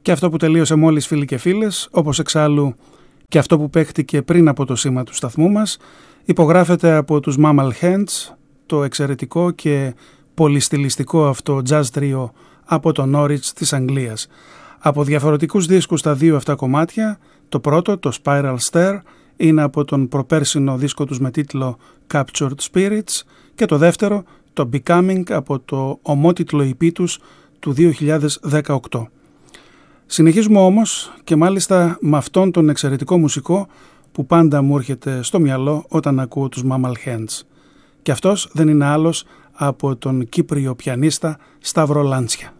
Και αυτό που τελείωσε μόλις, φίλοι και φίλες, όπως εξάλλου και αυτό που παίχτηκε πριν από το σήμα του σταθμού μας, υπογράφεται από τους Mammal Hands, το εξαιρετικό και πολυστιλιστικό αυτό jazz τρίο από το Norwich της Αγγλίας. Από διαφορετικούς δίσκους τα δύο αυτά κομμάτια, το πρώτο, το Spiral Stair, είναι από τον προπέρσινο δίσκο τους με τίτλο Captured Spirits, και το δεύτερο, το Becoming, από το ομότιτλο EP τους του 2018. Συνεχίζουμε όμως και μάλιστα με αυτόν τον εξαιρετικό μουσικό που πάντα μου έρχεται στο μυαλό όταν ακούω τους Mammal Hands. Και αυτός δεν είναι άλλος από τον Κύπριο πιανίστα Σταύρο Λάντσια.